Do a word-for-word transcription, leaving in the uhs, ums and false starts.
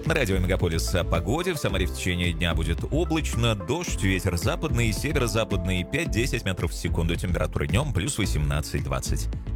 На радио Мегаполис о погоде. В Самаре в течение дня будет облачно, дождь, ветер западный, северо-западный пять-десять метров в секунду. Температура днем плюс восемнадцать-двадцать.